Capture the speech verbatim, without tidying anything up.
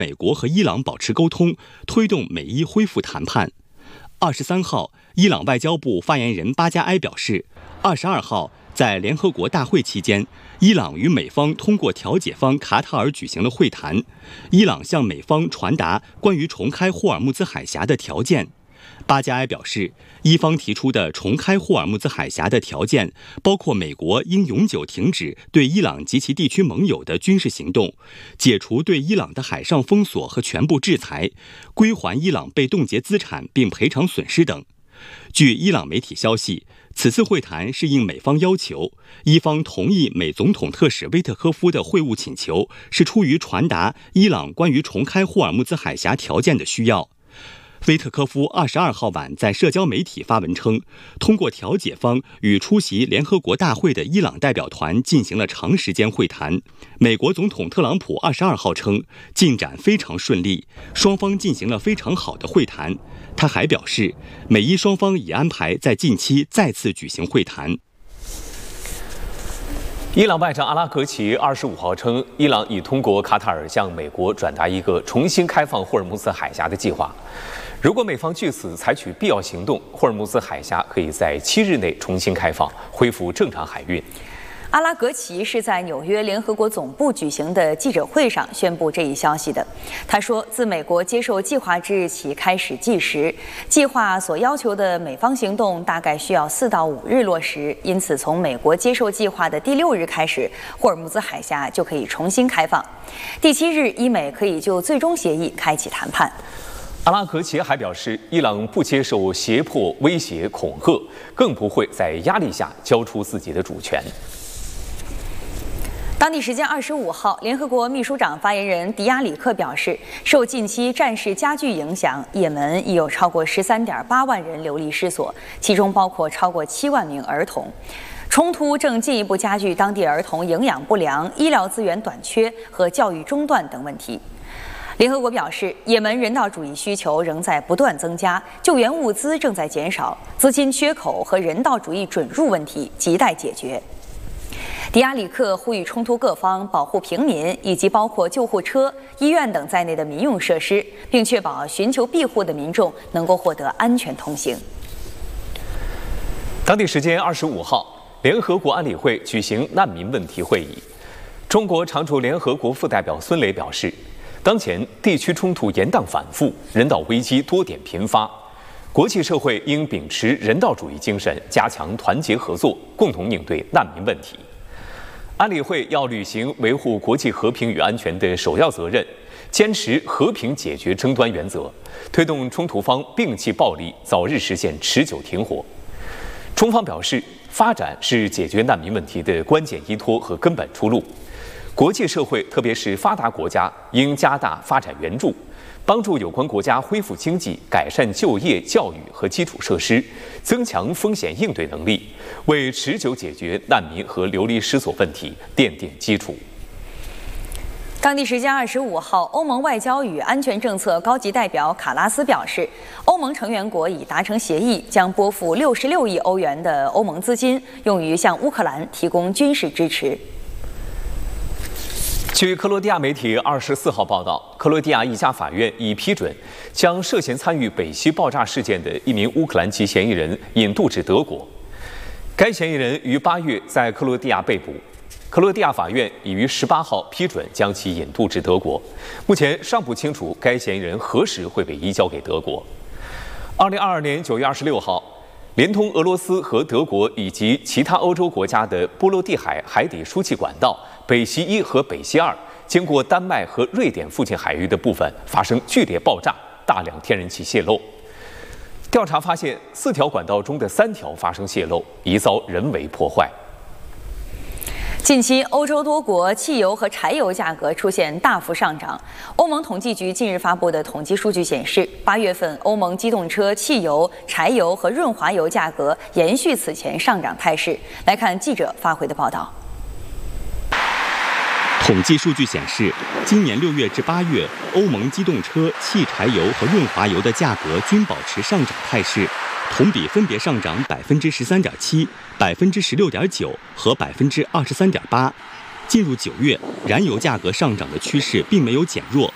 美国和伊朗保持沟通，推动美伊恢复谈判。二十三号，伊朗外交部发言人巴加埃表示，二十二号在联合国大会期间，伊朗与美方通过调解方卡塔尔举行了会谈，伊朗向美方传达关于重开霍尔木兹海峡的条件。巴加埃表示，伊方提出的重开霍尔木兹海峡的条件包括美国应永久停止对伊朗及其地区盟友的军事行动，解除对伊朗的海上封锁和全部制裁，归还伊朗被冻结资产并赔偿损失等。据伊朗媒体消息，此次会谈是应美方要求，伊方同意美总统特使威特科夫的会晤请求，是出于传达伊朗关于重开霍尔木兹海峡条件的需要。威特科夫二十二号晚在社交媒体发文称，通过调解方与出席联合国大会的伊朗代表团进行了长时间会谈。美国总统特朗普二十二号称，进展非常顺利，双方进行了非常好的会谈。他还表示，美伊双方已安排在近期再次举行会谈。 伊朗外长阿拉格齐二十五号称，伊朗已通过卡塔尔向美国转达一个重新开放霍尔木兹海峡的计划。如果美方据此采取必要行动，霍尔木兹海峡可以在七日内重新开放，恢复正常海运。 阿拉格齐是在纽约联合国总部举行的记者会上宣布这一消息的。他说，自美国接受计划之日起开始计时，计划所要求的美方行动大概需要四到五日落实，因此从美国接受计划的第六日开始，霍尔木兹海峡就可以重新开放。第七日，伊美可以就最终协议开启谈判。 阿拉格齐还表示，伊朗不接受胁迫、威胁、恐吓，更不会在压力下交出自己的主权。 当地时间二十五号，联合国秘书长发言人迪亚里克表示，受近期战事加剧影响，也门已有超过十三点八万人流离失所，其中包括超过七万名儿童。冲突正进一步加剧当地儿童营养不良、医疗资源短缺和教育中断等问题。联合国表示，也门人道主义需求仍在不断增加，救援物资正在减少，资金缺口和人道主义准入问题亟待解决。迪亚里克呼吁冲突各方保护平民以及包括救护车、医院等在内的民用设施，并确保寻求庇护的民众能够获得安全通行。 当地时间二十五号，联合国安理会举行难民问题会议。中国常驻联合国副代表孙磊表示，当前地区冲突延宕反复，人道危机多点频发，国际社会应秉持人道主义精神，加强团结合作，共同应对难民问题。安理会要履行维护国际和平与安全的首要责任，坚持和平解决争端原则，推动冲突方摒弃暴力，早日实现持久停火。中方表示，发展是解决难民问题的关键依托和根本出路。国际社会，特别是发达国家，应加大发展援助，帮助有关国家恢复经济、改善就业、教育和基础设施，增强风险应对能力，为持久解决难民和流离失所问题奠定基础。 当地时间二十五号，欧盟外交与安全政策高级代表卡拉斯表示，欧盟成员国已达成协议，将拨付六十六亿欧元的欧盟资金，用于向乌克兰提供军事支持。 据克罗地亚媒体二十四号报道，克罗地亚一家法院已批准将涉嫌参与北溪爆炸事件的一名乌克兰籍嫌疑人引渡至德国。该嫌疑人于八月在克罗地亚被捕，克罗地亚法院已于十八号批准将其引渡至德国。目前尚不清楚该嫌疑人何时会被移交给德国。二零二二年九月二十六号，连通俄罗斯和德国以及其他欧洲国家的波罗的海海底输气管道北溪一和北溪二，经过丹麦和瑞典附近海域的部分发生剧烈爆炸，大量天然气泄漏。调查发现，四条管道中的三条发生泄漏，疑遭人为破坏。 近期，欧洲多国汽油和柴油价格出现大幅上涨。欧盟统计局近日发布的统计数据显示，八月份欧盟机动车、汽油、柴油和润滑油价格延续此前上涨态势。来看记者发回的报道。 统计数据显示，今年六月至八月，欧盟机动车、汽柴油和润滑油的价格均保持上涨态势，同比分别上涨百分之十三点七、百分之十六点九和百分之二十三点八。进入九月，燃油价格上涨的趋势并没有减弱，